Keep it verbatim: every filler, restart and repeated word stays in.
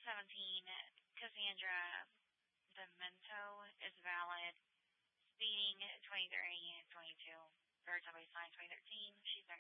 seventeen, Cassandra Demento is valid. Speeding, twenty-three, twenty-two. Verified baseline, twenty thirteen. She's